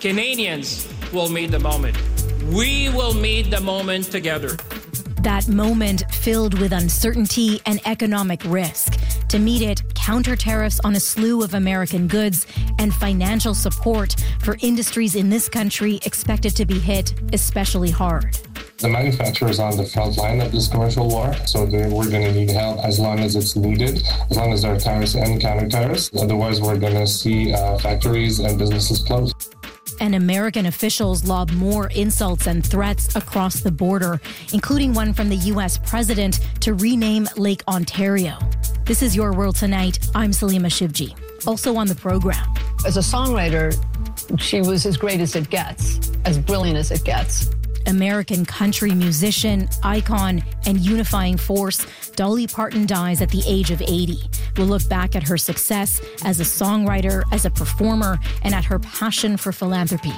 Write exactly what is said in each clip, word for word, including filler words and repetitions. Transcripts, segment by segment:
Canadians will meet the moment. We will meet the moment together. That moment filled with uncertainty and economic risk. To meet it, counter tariffs on a slew of American goods and financial support for industries in this country expected to be hit especially hard. The manufacturers are on the front line of this commercial war, so we're going to need help as long as it's needed, as long as there are tariffs and counter tariffs. Otherwise, we're going to see uh, factories and businesses close. And American officials lob more insults and threats across the border, including one from the U S president to rename Lake Ontario. This is Your World Tonight. I'm Salima Shivji. Also on the program. As a songwriter, she was as great as it gets, as brilliant as it gets. American country musician, icon, and unifying force, Dolly Parton dies at the age of eighty. We'll look back at her success as a songwriter, as a performer, and at her passion for philanthropy.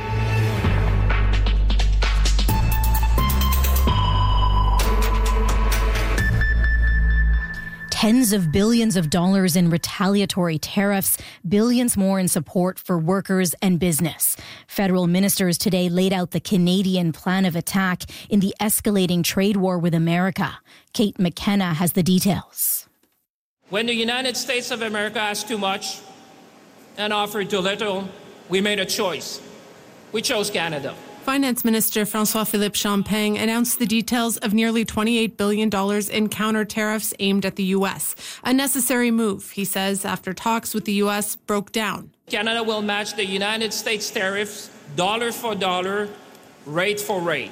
Tens of billions of dollars in retaliatory tariffs, billions more in support for workers and business. Federal ministers today laid out the Canadian plan of attack in the escalating trade war with America. Kate McKenna has the details. When the United States of America asked too much and offered too little, we made a choice. We chose Canada. Finance Minister François-Philippe Champagne announced the details of nearly twenty-eight billion dollars in counter tariffs aimed at the U S. A necessary move, he says, after talks with the U S broke down. Canada will match the United States tariffs dollar for dollar, rate for rate.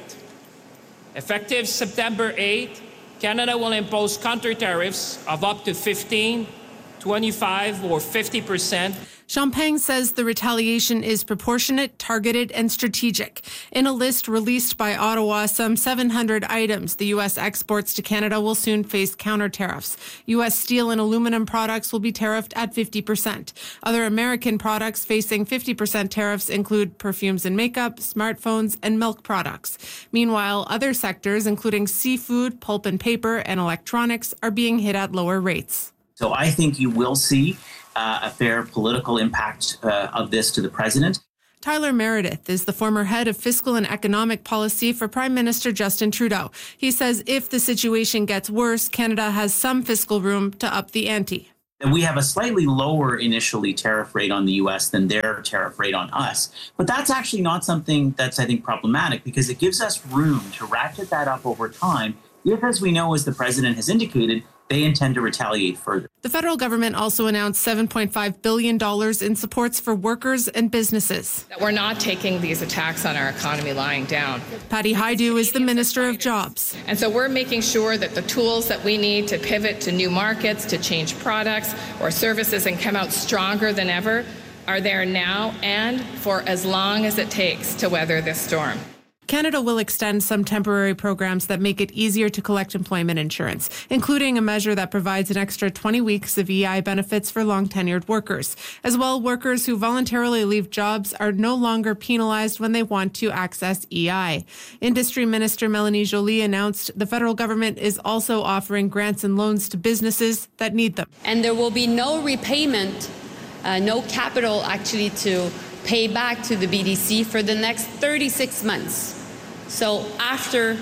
Effective September eighth, Canada will impose counter tariffs of up to fifteen, twenty-five, or fifty percent. Champagne says the retaliation is proportionate, targeted, and strategic. In a list released by Ottawa, some seven hundred items the U S exports to Canada will soon face counter tariffs. U S steel and aluminum products will be tariffed at fifty percent. Other American products facing fifty percent tariffs include perfumes and makeup, smartphones, and milk products. Meanwhile, other sectors, including seafood, pulp and paper, and electronics, are being hit at lower rates. So I think you will see uh, a fair political impact uh, of this to the president. Tyler Meredith is the former head of fiscal and economic policy for Prime Minister Justin Trudeau. He says if the situation gets worse, Canada has some fiscal room to up the ante. We have a slightly lower initially tariff rate on the U S than their tariff rate on us. But that's actually not something that's, I think, problematic because it gives us room to ratchet that up over time if, as we know, as the president has indicated, they intend to retaliate further. The federal government also announced seven point five billion dollars in supports for workers and businesses. That we're not taking these attacks on our economy lying down. Patty Hajdu is the Minister of Jobs. And so we're making sure that the tools that we need to pivot to new markets, to change products or services and come out stronger than ever are there now and for as long as it takes to weather this storm. Canada will extend some temporary programs that make it easier to collect employment insurance, including a measure that provides an extra twenty weeks of E I benefits for long-tenured workers. As well, workers who voluntarily leave jobs are no longer penalized when they want to access E I. Industry Minister Melanie Joly announced the federal government is also offering grants and loans to businesses that need them. And there will be no repayment, uh, no capital actually to pay back to the B D C for the next thirty-six months. So after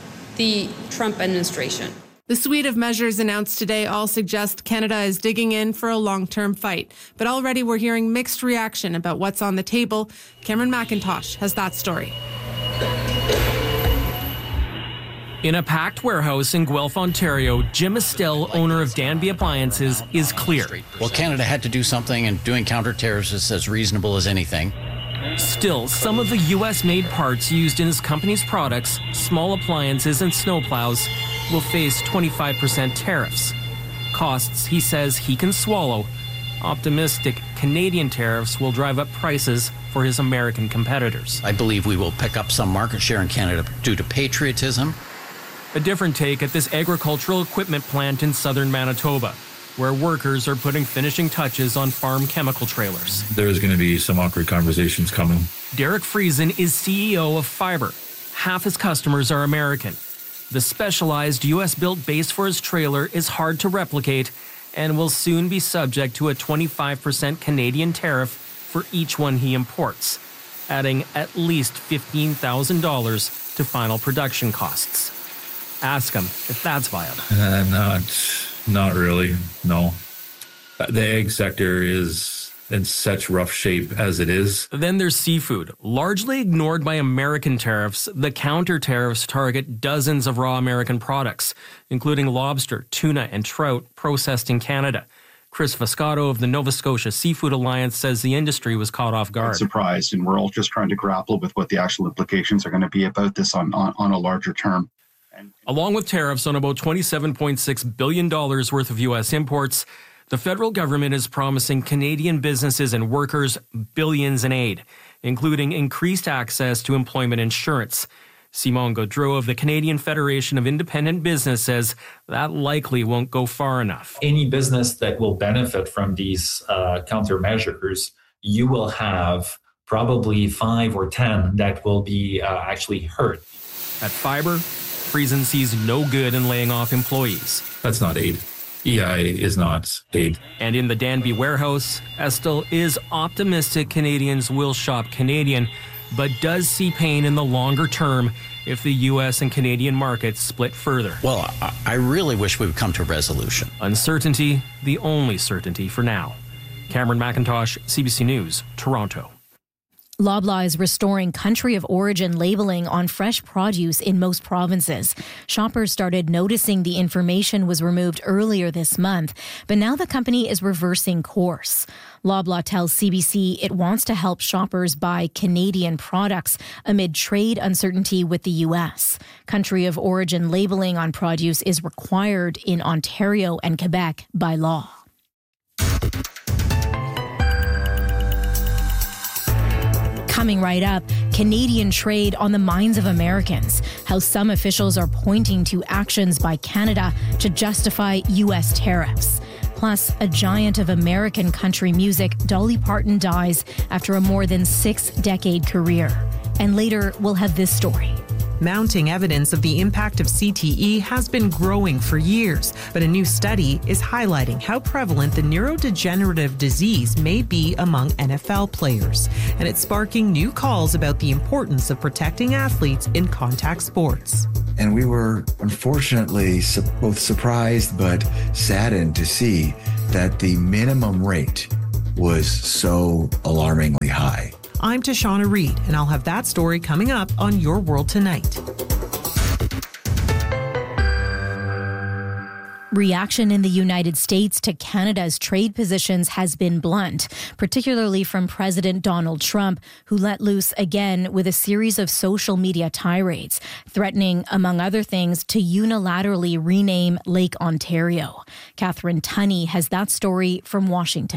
the Trump administration. The suite of measures announced today all suggest Canada is digging in for a long-term fight. But already we're hearing mixed reaction about what's on the table. Cameron McIntosh has that story. In a packed warehouse in Guelph, Ontario, Jim Estelle, owner of Danby Appliances, is clear. Well, Canada had to do something, and doing counter-tariffs is as reasonable as anything. Still, some of the U S-made parts used in his company's products, small appliances and snowplows, will face twenty-five percent tariffs. Costs he says he can swallow. Optimistic, Canadian tariffs will drive up prices for his American competitors. I believe we will pick up some market share in Canada due to patriotism. A different take at this agricultural equipment plant in southern Manitoba, where workers are putting finishing touches on farm chemical trailers. There's going to be some awkward conversations coming. Derek Friesen is C E O of Fiber. Half his customers are American. The specialized U S-built base for his trailer is hard to replicate and will soon be subject to a twenty-five percent Canadian tariff for each one he imports. adding at least fifteen thousand dollars to final production costs. Ask him if that's viable. Uh, not, not really, no. The egg sector is in such rough shape as it is. Then there's seafood. Largely ignored by American tariffs, the counter tariffs target dozens of raw American products, including lobster, tuna, and trout processed in Canada. Chris Foscato of the Nova Scotia Seafood Alliance says the industry was caught off guard. Surprised, and we're all just trying to grapple with what the actual implications are going to be about this on, on, on a larger term. Along with tariffs on about twenty-seven point six billion dollars worth of U S imports, the federal government is promising Canadian businesses and workers billions in aid, including increased access to employment insurance. Simon Gaudreau of the Canadian Federation of Independent Business says that likely won't go far enough. Any business that will benefit from these uh, countermeasures, you will have probably five or ten that will be uh, actually hurt. At Fiber, Friesen sees no good in laying off employees. That's not aid. E I is not aid. And in the Danby warehouse, Estill is optimistic Canadians will shop Canadian, but does see pain in the longer term if the U S and Canadian markets split further. Well, I really wish we would come to a resolution. Uncertainty, the only certainty for now. Cameron McIntosh, C B C News, Toronto. Loblaw is restoring country of origin labeling on fresh produce in most provinces. Shoppers started noticing the information was removed earlier this month, but now the company is reversing course. Loblaw tells C B C it wants to help shoppers buy Canadian products amid trade uncertainty with the U S. Country of origin labeling on produce is required in Ontario and Quebec by law. Coming right up, Canadian trade on the minds of Americans, how some officials are pointing to actions by Canada to justify U S tariffs. Plus, a giant of American country music, Dolly Parton, dies after a more than six-decade career. And later, we'll have this story. Mounting evidence of the impact of C T E has been growing for years, but a new study is highlighting how prevalent the neurodegenerative disease may be among N F L players. And it's sparking new calls about the importance of protecting athletes in contact sports. And we were unfortunately both surprised but saddened to see that the minimum rate was so alarmingly high. I'm Tashana Reed, and I'll have that story coming up on Your World Tonight. Reaction in the United States to Canada's trade positions has been blunt, particularly from President Donald Trump, who let loose again with a series of social media tirades, threatening, among other things, to unilaterally rename Lake Ontario. Catherine Tunney has that story from Washington.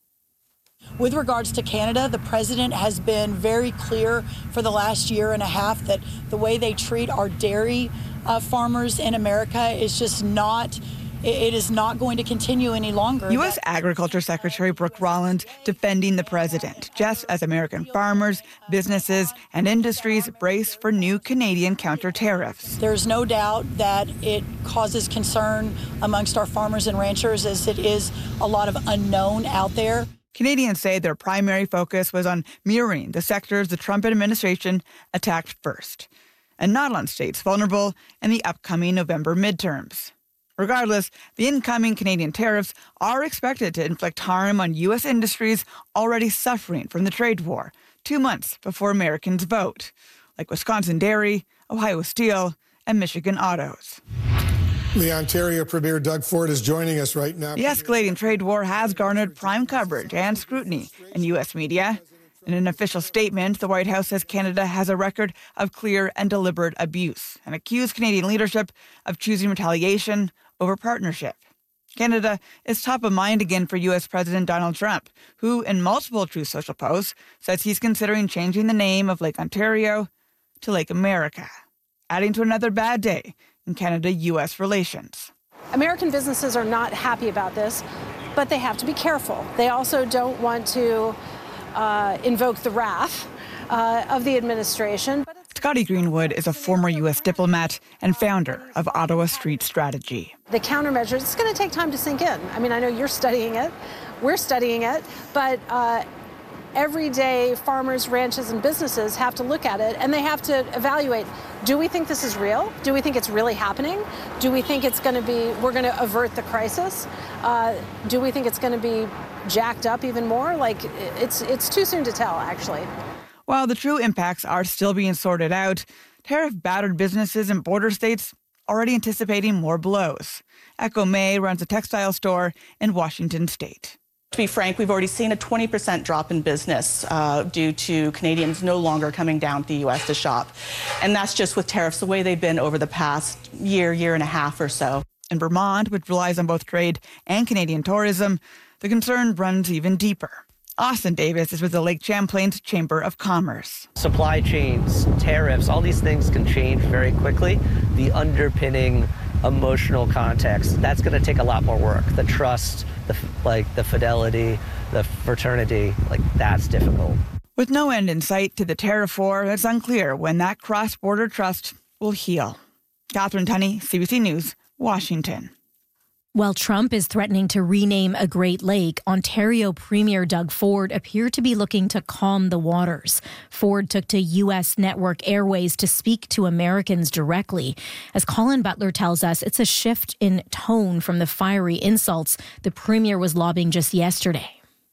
With regards to Canada, the president has been very clear for the last year and a half that the way they treat our dairy uh, farmers in America is just not, it is not going to continue any longer. U S Agriculture Secretary Brooke Rollins defending the president, just as American farmers, businesses, and industries brace for new Canadian counter tariffs. There's no doubt that it causes concern amongst our farmers and ranchers, as it is a lot of unknown out there. Canadians say their primary focus was on mirroring the sectors the Trump administration attacked first, and not on states vulnerable in the upcoming November midterms. Regardless, the incoming Canadian tariffs are expected to inflict harm on U S industries already suffering from the trade war, two months before Americans vote, like Wisconsin Dairy, Ohio Steel, and Michigan Autos. The Ontario Premier Doug Ford is joining us right now. The escalating trade war has garnered prime coverage and scrutiny in U S media. In an official statement, the White House says Canada has a record of clear and deliberate abuse and accused Canadian leadership of choosing retaliation over partnership. Canada is top of mind again for U S President Donald Trump, who, in multiple Truth Social posts, says he's considering changing the name of Lake Ontario to Lake America, adding to another bad day in Canada-U S relations. American businesses are not happy about this, but they have to be careful. They also don't want to uh, invoke the wrath uh, of the administration. Scotty Greenwood is a former U S diplomat and founder of Ottawa Street Strategy. The countermeasures, it's going to take time to sink in. I mean, I know you're studying it, we're studying it, but uh, everyday farmers, ranches, and businesses have to look at it and they have to evaluate, do we think this is real? Do we think it's really happening? Do we think it's going to be, we're going to avert the crisis? Uh, do we think it's going to be jacked up even more? Like, it's it's too soon to tell, actually. While the true impacts are still being sorted out, tariff-battered businesses in border states already anticipating more blows. Echo May runs a textile store in Washington State. To be frank, we've already seen a twenty percent drop in business uh, due to Canadians no longer coming down to the U S to shop. And that's just with tariffs the way they've been over the past year, year and a half or so. In Vermont, which relies on both trade and Canadian tourism, the concern runs even deeper. Austin Davis is with the Lake Champlain's Chamber of Commerce. Supply chains, tariffs, all these things can change very quickly. The underpinning emotional context, that's going to take a lot more work. The trust, the like the fidelity, the fraternity, like that's difficult. With no end in sight to the tariff war, it's unclear when that cross-border trust will heal. Catherine Tunney, C B C News, Washington. While Trump is threatening to rename a Great Lake, Ontario Premier Doug Ford appeared to be looking to calm the waters. Ford took to U S Network Airways to speak to Americans directly. As Colin Butler tells us, it's a shift in tone from the fiery insults the Premier was lobbing just yesterday.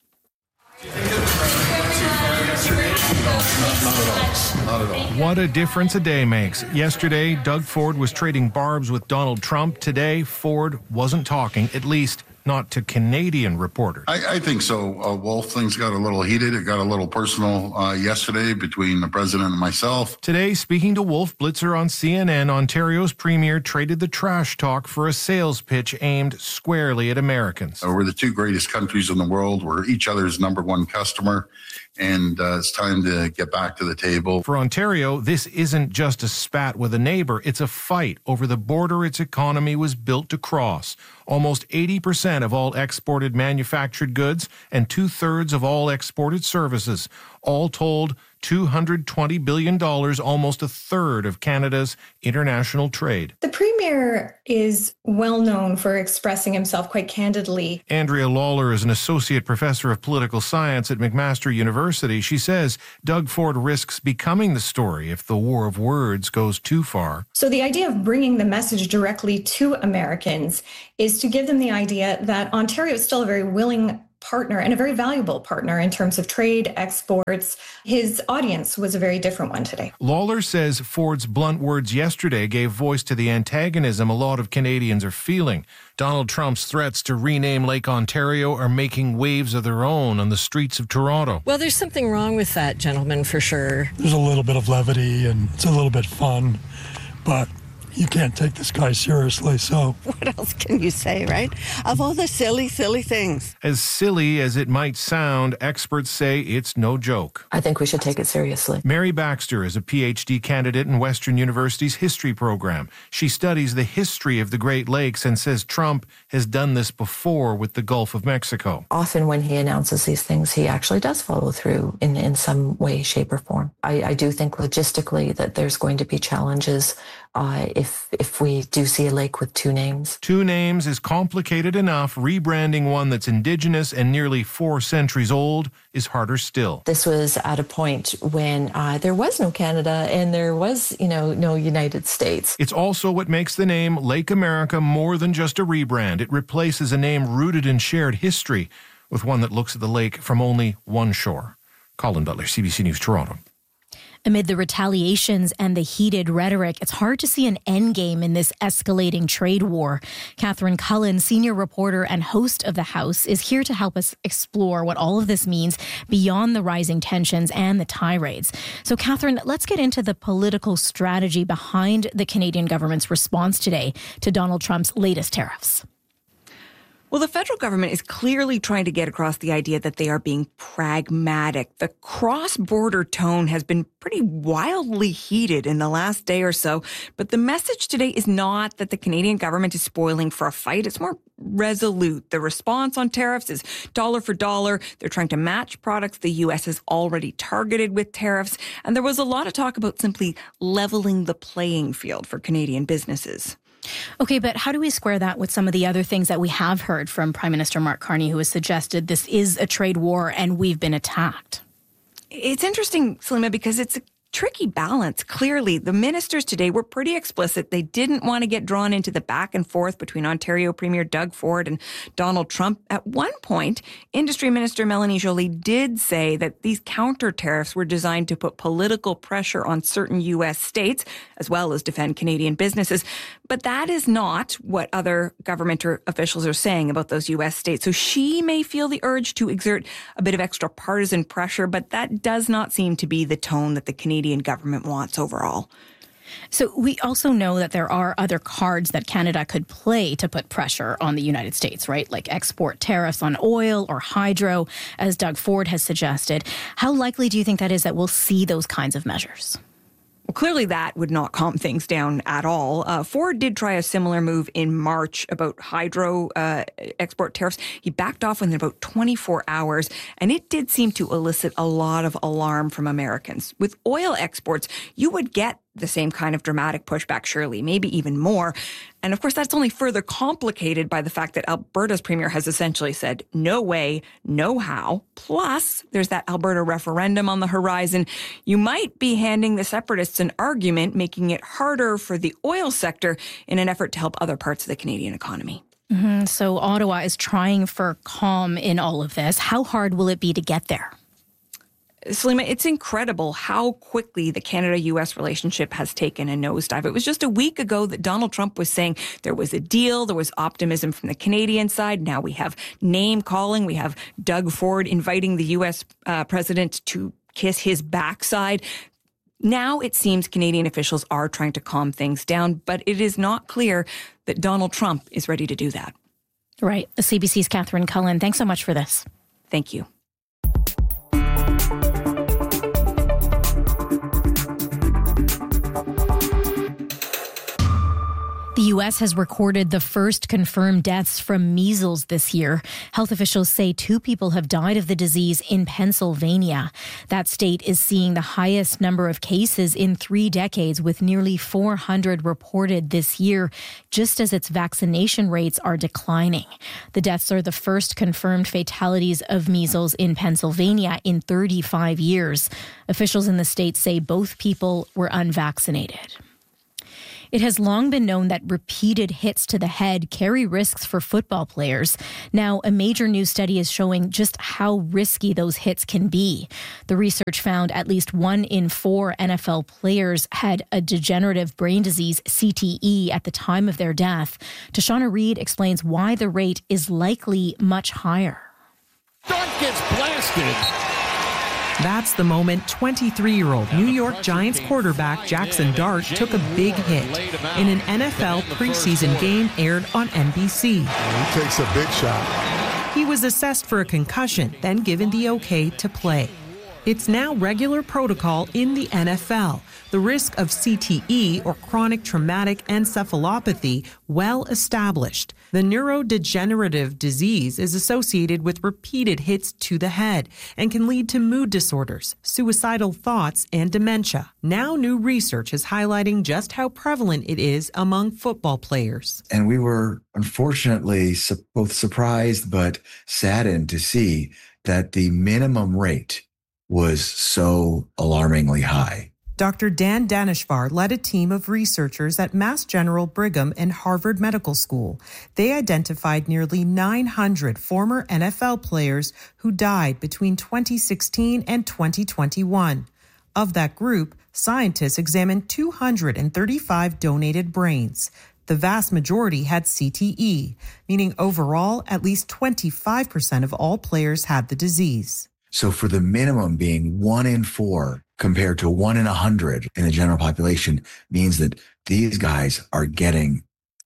Not at all. What a difference a day makes. Yesterday, Doug Ford was trading barbs with Donald Trump. Today, Ford wasn't talking, at least not to Canadian reporters. I, I think so. Uh, Wolf, things got a little heated. It got a little personal uh, yesterday between the president and myself. Today, speaking to Wolf Blitzer on C N N, Ontario's premier traded the trash talk for a sales pitch aimed squarely at Americans. Uh, we're the two greatest countries in the world. We're each other's number one customer. And uh, it's time to get back to the table. For Ontario, this isn't just a spat with a neighbor. It's a fight over the border its economy was built to cross. Almost eighty percent of all exported manufactured goods and two-thirds of all exported services. All told, two hundred twenty billion dollars, almost a third of Canada's international trade. The Premier is well known for expressing himself quite candidly. Andrea Lawler is an associate professor of political science at McMaster University. She says Doug Ford risks becoming the story if the war of words goes too far. So the idea of bringing the message directly to Americans is to give them the idea that Ontario is still a very willing partner and a very valuable partner in terms of trade, exports. His audience was a very different one today. Lawler says Ford's blunt words yesterday gave voice to the antagonism a lot of Canadians are feeling. Donald Trump's threats to rename Lake Ontario are making waves of their own on the streets of Toronto. Well, there's something wrong with that, gentlemen, for sure. There's a little bit of levity and it's a little bit fun, but you can't take this guy seriously, so... What else can you say, right? Of all the silly, silly things. As silly as it might sound, experts say it's no joke. I think we should take it seriously. Mary Baxter is a P H D candidate in Western University's history program. She studies the history of the Great Lakes and says Trump has done this before with the Gulf of Mexico. Often when he announces these things, he actually does follow through in, in some way, shape, or form. I, I do think logistically that there's going to be challenges uh, if if we do see a lake with two names. Two names is complicated enough. Rebranding one that's Indigenous and nearly four centuries old is harder still. This was at a point when uh, there was no Canada and there was, you know, no United States. It's also what makes the name Lake America more than just a rebrand. It replaces a name rooted in shared history with one that looks at the lake from only one shore. Colin Butler, C B C News, Toronto. Amid the retaliations and the heated rhetoric, it's hard to see an endgame in this escalating trade war. Catherine Cullen, senior reporter and host of The House, is here to help us explore what all of this means beyond the rising tensions and the tirades. So, Catherine, let's get into the political strategy behind the Canadian government's response today to Donald Trump's latest tariffs. Well, the federal government is clearly trying to get across the idea that they are being pragmatic. The cross-border tone has been pretty wildly heated in the last day or so, but the message today is not that the Canadian government is spoiling for a fight. It's more resolute. The response on tariffs is dollar for dollar. They're trying to match products the U S has already targeted with tariffs, and there was a lot of talk about simply leveling the playing field for Canadian businesses. Okay, but how do we square that with some of the other things that we have heard from Prime Minister Mark Carney, who has suggested this is a trade war and we've been attacked? It's interesting, Salima, because it's a tricky balance. Clearly, the ministers today were pretty explicit. They didn't want to get drawn into the back and forth between Ontario Premier Doug Ford and Donald Trump. At one point, Industry Minister Melanie Joly did say that these counter tariffs were designed to put political pressure on certain U S states, as well as defend Canadian businesses. But that is not what other government officials are saying about those U S states. So she may feel the urge to exert a bit of extra partisan pressure, but that does not seem to be the tone that the Canadian Canadian government wants overall. So we also know that there are other cards that Canada could play to put pressure on the United States, right? Like export tariffs on oil or hydro, as Doug Ford has suggested. How likely do you think that is that we'll see those kinds of measures? Well, clearly that would not calm things down at all. Uh, Ford did try a similar move in March about hydro uh, export tariffs. He backed off within about twenty-four hours, and it did seem to elicit a lot of alarm from Americans. With oil exports, you would get the same kind of dramatic pushback, surely, maybe even more. And of course, that's only further complicated by the fact that Alberta's premier has essentially said, no way, no how. Plus, there's that Alberta referendum on the horizon. You might be handing the separatists an argument, making it harder for the oil sector in an effort to help other parts of the Canadian economy. Mm-hmm. So Ottawa is trying for calm in all of this. How hard will it be to get there? Salima, it's incredible how quickly the Canada-U S relationship has taken a nosedive. It was just a week ago that Donald Trump was saying there was a deal, there was optimism from the Canadian side. Now we have name-calling. We have Doug Ford inviting the U S uh, president to kiss his backside. Now it seems Canadian officials are trying to calm things down, but it is not clear that Donald Trump is ready to do that. Right. C B C's Catherine Cullen, thanks so much for this. Thank you. The U S has recorded the first confirmed deaths from measles this year. Health officials say two people have died of the disease in Pennsylvania. That state is seeing the highest number of cases in three decades, with nearly four hundred reported this year, just as its vaccination rates are declining. The deaths are the first confirmed fatalities of measles in Pennsylvania in thirty-five years. Officials in the state say both people were unvaccinated. It has long been known that repeated hits to the head carry risks for football players. Now, a major new study is showing just how risky those hits can be. The research found at least one in four N F L players had a degenerative brain disease, C T E, at the time of their death. Tashana Reed explains why the rate is likely much higher. Dart gets blasted. That's the moment twenty-three-year-old New York Giants quarterback Jackson Dart took a big hit in an N F L preseason game aired on N B C. He takes a big shot. He was assessed for a concussion, then given the okay to play. It's now regular protocol in the N F L. The risk of C T E, or chronic traumatic encephalopathy, well established. The neurodegenerative disease is associated with repeated hits to the head and can lead to mood disorders, suicidal thoughts, and dementia. Now new research is highlighting just how prevalent it is among football players. And we were unfortunately su- both surprised but saddened to see that the minimum rate was so alarmingly high. Doctor Dan Daneshvar led a team of researchers at Mass General Brigham and Harvard Medical School. They identified nearly nine hundred former N F L players who died between twenty sixteen and twenty twenty-one. Of that group, scientists examined two hundred thirty-five donated brains. The vast majority had C T E, meaning overall, at least twenty-five percent of all players had the disease. So for the minimum being one in four compared to one in a hundred in the general population means that these guys are getting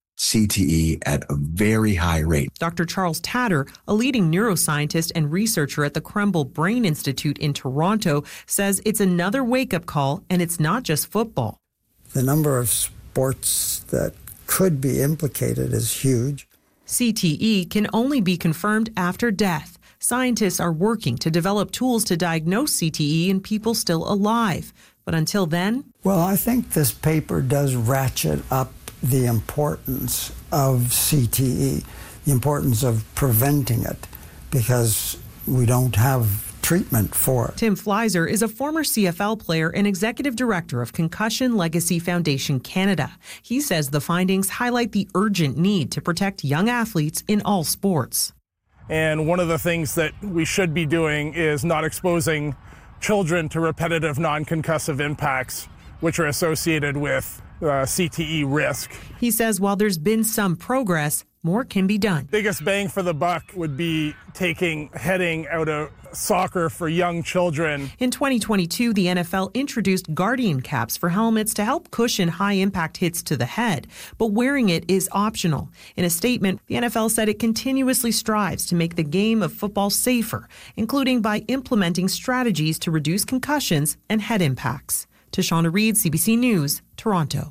C T E at a very high rate. Doctor Charles Tatter, a leading neuroscientist and researcher at the Krembil Brain Institute in Toronto, says it's another wake-up call, and it's not just football. The number of sports that could be implicated is huge. C T E can only be confirmed after death. Scientists are working to develop tools to diagnose C T E in people still alive. But until then? Well, I think this paper does ratchet up the importance of C T E, the importance of preventing it, because we don't have treatment for it. Tim Fleiser is a former C F L player and executive director of Concussion Legacy Foundation Canada. He says the findings highlight the urgent need to protect young athletes in all sports. And one of the things that we should be doing is not exposing children to repetitive non-concussive impacts, which are associated with uh, C T E risk. He says while there's been some progress, more can be done. Biggest bang for the buck would be taking heading out of soccer for young children. In twenty twenty-two, the N F L introduced Guardian caps for helmets to help cushion high-impact hits to the head, but wearing it is optional. In a statement, the N F L said it continuously strives to make the game of football safer, including by implementing strategies to reduce concussions and head impacts. Tashana Reid, C B C News, Toronto.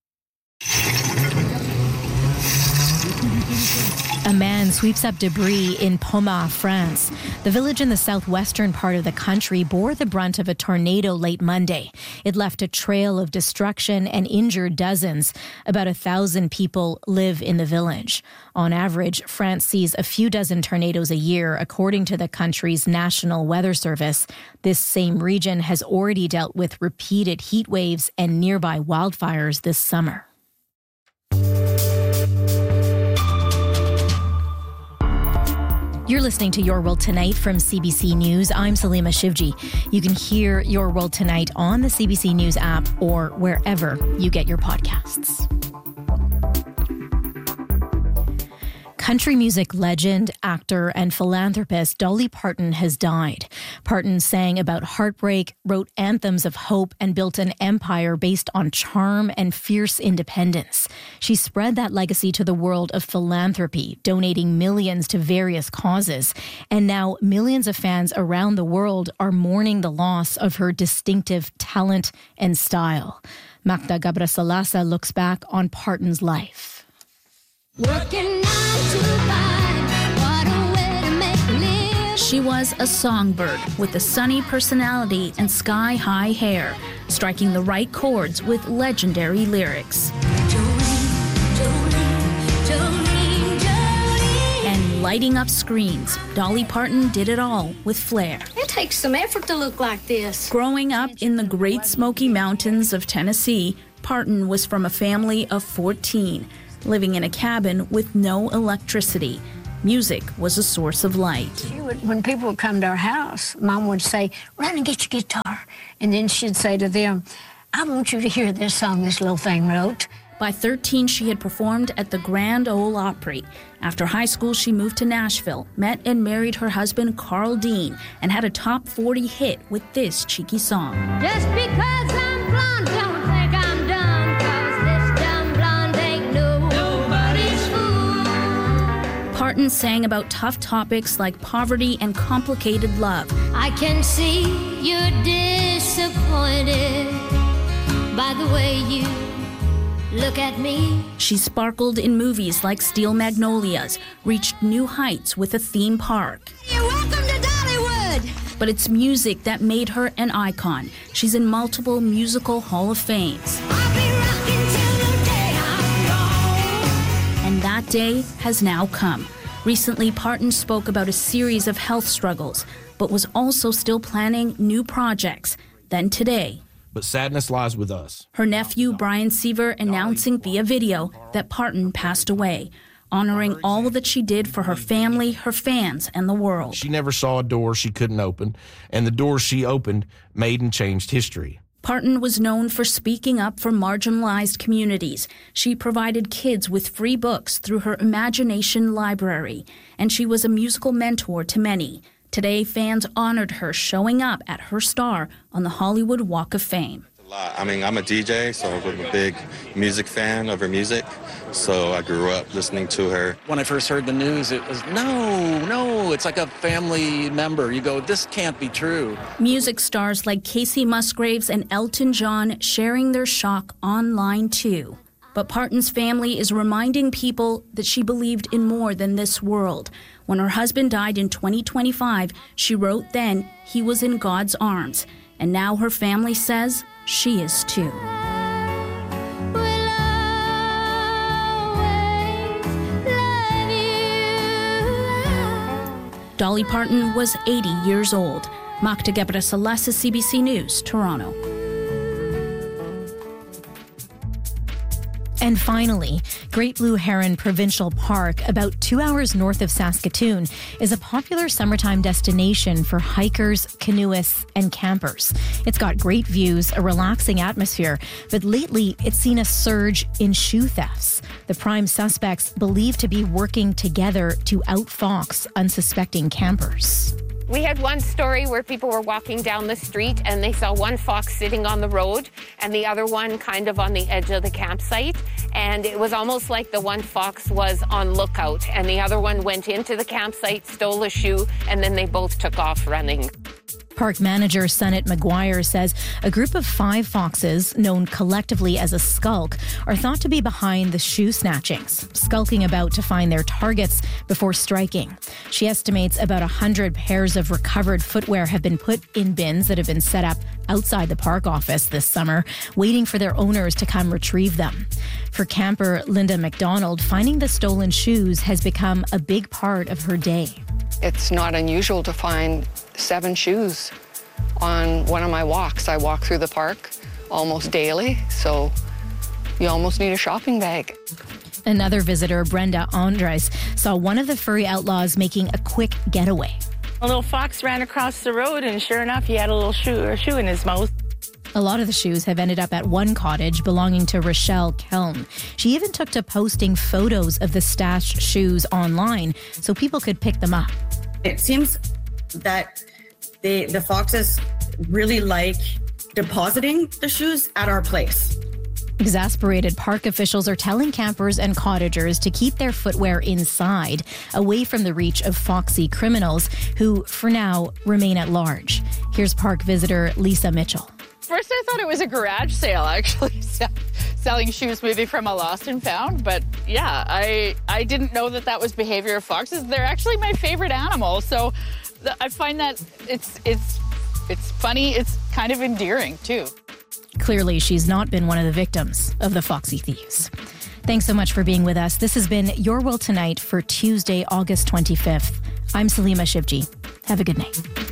A man sweeps up debris in Pomar, France. The village in the southwestern part of the country bore the brunt of a tornado late Monday. It left a trail of destruction and injured dozens. About a thousand people live in the village. On average, France sees a few dozen tornadoes a year, according to the country's National Weather Service. This same region has already dealt with repeated heat waves and nearby wildfires this summer. You're listening to Your World Tonight from C B C News. I'm Salima Shivji. You can hear Your World Tonight on the C B C News app or wherever you get your podcasts. Country music legend, actor, and philanthropist Dolly Parton has died. Parton sang about heartbreak, wrote anthems of hope, and built an empire based on charm and fierce independence. She spread that legacy to the world of philanthropy, donating millions to various causes. And now millions of fans around the world are mourning the loss of her distinctive talent and style. Magda Gabrasalasa looks back on Parton's life. Working nine to five, what a way to make a living. She was a songbird with a sunny personality and sky-high hair, striking the right chords with legendary lyrics. Jolene, Jolene, Jolene, Jolene. And lighting up screens, Dolly Parton did it all with flair. It takes some effort to look like this. Growing up in the Great Smoky Mountains of Tennessee, Parton was from a family of fourteen. Living in a cabin with no electricity. Music was a source of light. She would, when people would come to our house, Mom would say, run and get your guitar. And then she'd say to them, I want you to hear this song this little thing wrote. By thirteen, she had performed at the Grand Ole Opry. After high school, she moved to Nashville, met and married her husband, Carl Dean, and had a top forty hit with this cheeky song. Just because I'm blonde, don't think I'm done, 'cause this dumb blonde ain't no nobody's fool. Parton sang about tough topics like poverty and complicated love. I can see you're disappointed by the way you look at me. She sparkled in movies like Steel Magnolias, reached new heights with a theme park. You're welcome to Dollywood! But it's music that made her an icon. She's in multiple musical Hall of Fames. I'll be rocking till the day I'm gone. And that day has now come. Recently, Parton spoke about a series of health struggles, but was also still planning new projects. Then today, but sadness lies with us. Her nephew, Brian Seaver, announcing via video that Parton passed away, honoring all that she did for her family, her fans, and the world. She never saw a door she couldn't open, and the doors she opened made and changed history. Parton was known for speaking up for marginalized communities. She provided kids with free books through her Imagination Library, and she was a musical mentor to many. Today, fans honored her showing up at her star on the Hollywood Walk of Fame. A lot. I mean, I'm a D J, so I'm a big music fan of her music. So I grew up listening to her. When I first heard the news, it was, no, no, it's like a family member. You go, this can't be true. Music stars like Casey Musgraves and Elton John sharing their shock online, too. But Parton's family is reminding people that she believed in more than this world. When her husband died in twenty twenty-five, she wrote then he was in God's arms. And now her family says she is too. Dolly Parton was eighty years old. Magda Gebrselassie, C B C News, Toronto. And finally, Great Blue Heron Provincial Park, about two hours north of Saskatoon, is a popular summertime destination for hikers, canoeists, and campers. It's got great views, a relaxing atmosphere, but lately it's seen a surge in shoe thefts. The prime suspects believed to be working together to outfox unsuspecting campers. We had one story where people were walking down the street and they saw one fox sitting on the road and the other one kind of on the edge of the campsite. And it was almost like the one fox was on lookout and the other one went into the campsite, stole a shoe, and then they both took off running. Park manager Sunit McGuire says a group of five foxes, known collectively as a skulk, are thought to be behind the shoe snatchings, skulking about to find their targets before striking. She estimates about one hundred pairs of recovered footwear have been put in bins that have been set up outside the park office this summer, waiting for their owners to come retrieve them. For camper Linda McDonald, finding the stolen shoes has become a big part of her day. It's not unusual to find seven shoes on one of my walks. I walk through the park almost daily, so you almost need a shopping bag. Another visitor, Brenda Andres, saw one of the furry outlaws making a quick getaway. A little fox ran across the road, and sure enough, he had a little shoe or shoe in his mouth. A lot of the shoes have ended up at one cottage belonging to Rochelle Kelm. She even took to posting photos of the stashed shoes online so people could pick them up. It seems that they, the foxes really like depositing the shoes at our place. Exasperated park officials are telling campers and cottagers to keep their footwear inside, away from the reach of foxy criminals who, for now, remain at large. Here's park visitor Lisa Mitchell. First, I thought it was a garage sale, actually, selling shoes maybe from a lost and found. But yeah, I I didn't know that that was behavior of foxes. They're actually my favorite animal, so th- I find that it's it's it's funny. It's kind of endearing too. Clearly, she's not been one of the victims of the foxy thieves. Thanks so much for being with us. This has been Your World Tonight for Tuesday, August twenty-fifth. I'm Salima Shivji. Have a good night.